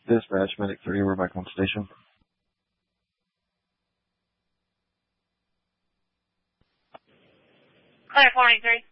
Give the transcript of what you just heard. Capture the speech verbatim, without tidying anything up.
Dispatch, Medic three, we're back on station. Clear, four eight three.